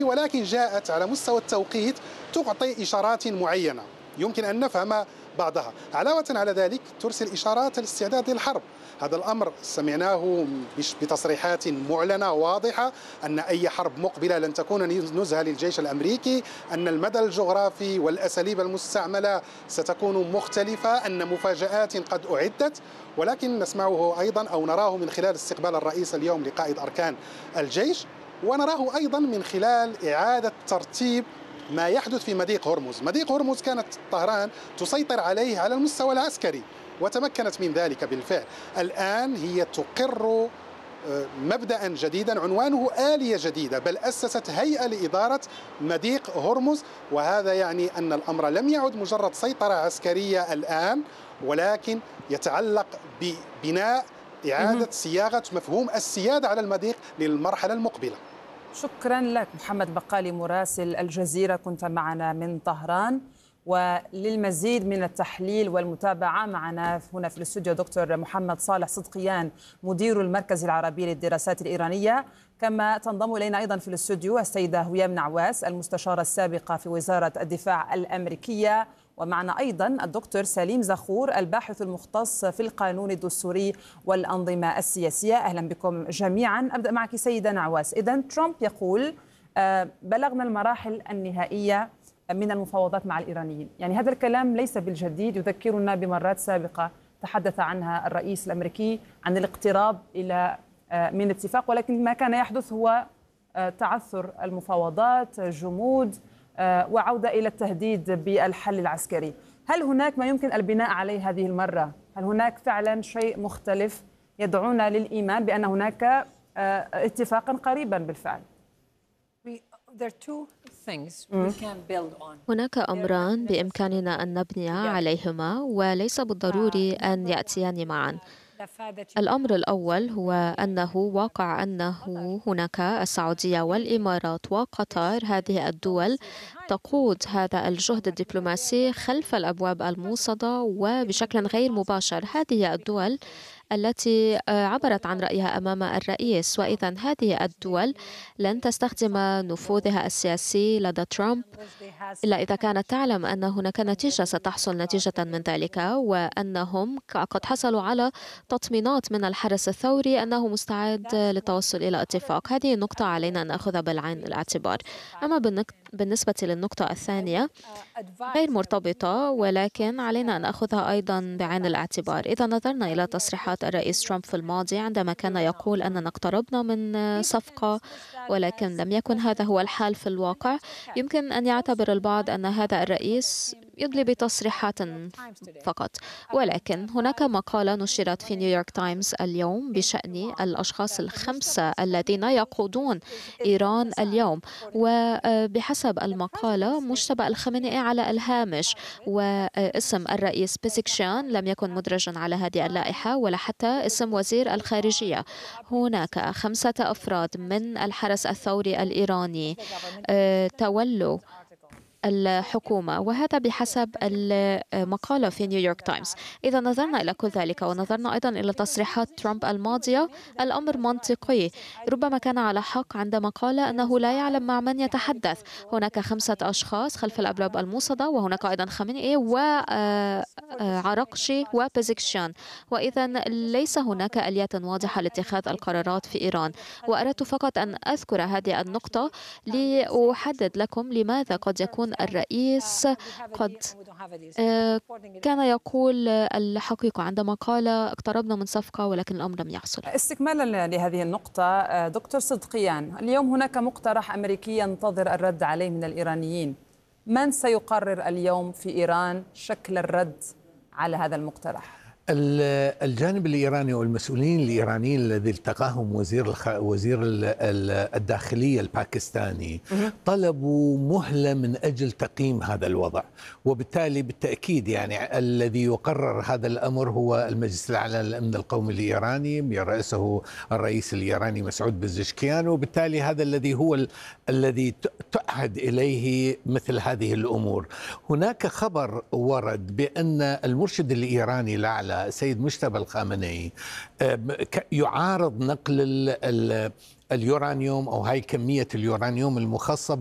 ولكن جاءت على مستوى التوقيت تعطي إشارات معينة يمكن أن نفهم بعضها. علاوة على ذلك ترسل إشارات الاستعداد للحرب. هذا الأمر سمعناه بتصريحات معلنة واضحة أن أي حرب مقبلة لن تكون نزهة للجيش الأمريكي، أن المدى الجغرافي والأساليب المستعملة ستكون مختلفة، أن مفاجآت قد أعدت. ولكن نسمعه أيضا أو نراه من خلال استقبال الرئيس اليوم لقائد أركان الجيش، ونراه أيضا من خلال إعادة ترتيب ما يحدث في مضيق هرمز. مضيق هرمز كانت طهران تسيطر عليه على المستوى العسكري وتمكنت من ذلك بالفعل. الآن هي تقر مبدأ جديدا عنوانه آلية جديدة، بل أسست هيئة لإدارة مضيق هرمز. وهذا يعني أن الأمر لم يعد مجرد سيطرة عسكرية الآن، ولكن يتعلق ببناء إعادة صياغة مفهوم السيادة على المضيق للمرحلة المقبلة. شكرا لك محمد بقالي مراسل الجزيرة، كنت معنا من طهران. وللمزيد من التحليل والمتابعة معنا هنا في الاستوديو دكتور محمد صالح صدقيان مدير المركز العربي للدراسات الإيرانية، كما تنضم إلينا أيضا في الاستوديو السيدة هيام نعواس المستشارة السابقة في وزارة الدفاع الأمريكية، ومعنا أيضا الدكتور سليم زخور الباحث المختص في القانون الدستوري والأنظمة السياسية. أهلا بكم جميعا. أبدأ معك سيدة نعواس. إذن ترامب يقول بلغنا المراحل النهائية من المفاوضات مع الإيرانيين، يعني هذا الكلام ليس بالجديد، يذكرنا بمرات سابقة تحدث عنها الرئيس الأمريكي عن الاقتراب إلى من اتفاق، ولكن ما كان يحدث هو تعثر المفاوضات، جمود وعودة إلى التهديد بالحل العسكري. هل هناك ما يمكن البناء عليه هذه المرة؟ هل هناك فعلا شيء مختلف يدعونا للإيمان بأن هناك اتفاقا قريبا بالفعل؟ هناك أمران بإمكاننا أن نبني عليهما وليس بالضروري أن يأتيان معا. الأمر الأول هو أنه واقع أنه هناك السعودية والإمارات وقطر، هذه الدول تقود هذا الجهد الدبلوماسي خلف الأبواب الموصدة وبشكل غير مباشر. هذه الدول التي عبرت عن رأيها أمام الرئيس، وإذا هذه الدول لن تستخدم نفوذها السياسي لدى ترامب إلا إذا كانت تعلم أن هناك نتيجة ستحصل نتيجة من ذلك، وأنهم قد حصلوا على تطمينات من الحرس الثوري أنه مستعد للتوصل إلى اتفاق. هذه النقطة علينا أن نأخذها بالعين الاعتبار. أما بالنسبة للنقطة الثانية غير مرتبطة، ولكن علينا أن نأخذها أيضا بعين الاعتبار. إذا نظرنا إلى تصريحات الرئيس ترامب في الماضي عندما كان يقول أننا اقتربنا من صفقة ولكن لم يكن هذا هو الحال في الواقع، يمكن أن يعتبر البعض أن هذا الرئيس يدلي بتصريحات فقط. ولكن هناك مقالة نشرت في نيويورك تايمز اليوم بشأن الأشخاص الخمسة الذين يقودون إيران اليوم، وبحسب المقالة مجتبى الخامنئي على الهامش، واسم الرئيس بيزكشان لم يكن مدرجا على هذه اللائحة ولا حتى اسم وزير الخارجية. هناك 5 أفراد من الحرس الثوري الإيراني تولوا الحكومة، وهذا بحسب المقالة في نيويورك تايمز. إذا نظرنا إلى كل ذلك ونظرنا أيضا إلى تصريحات ترامب الماضية، الأمر منطقي. ربما كان على حق عندما قال أنه لا يعلم مع من يتحدث. هناك 5 أشخاص خلف الأبواب الموصدة، وهناك أيضا خامنئي وعرقشي وبيزكشان، وإذا ليس هناك آليات واضحة لاتخاذ القرارات في إيران. وأردت فقط أن أذكر هذه النقطة لأحدد لكم لماذا قد يكون الرئيس قد كان يقول الحقيقة عندما قال اقتربنا من صفقة ولكن الأمر لم يحصل. استكمالا لهذه النقطة دكتور صدقيان، اليوم هناك مقترح أمريكي ينتظر الرد عليه من الإيرانيين. من سيقرر اليوم في إيران شكل الرد على هذا المقترح؟ الجانب الإيراني والمسؤولين الإيرانيين الذي التقاهم وزير الداخلية الباكستاني طلبوا مهلة من أجل تقييم هذا الوضع، وبالتالي بالتأكيد يعني الذي يقرر هذا الأمر هو المجلس الأعلى للأمن القومي الإيراني يرأسه الرئيس الإيراني مسعود بزشكيان، وبالتالي هذا الذي تعهد إليه مثل هذه الأمور. هناك خبر ورد بأن المرشد الإيراني الأعلى السيد مجتبى الخامنئي يعارض نقل اليورانيوم أو هاي كمية اليورانيوم المخصب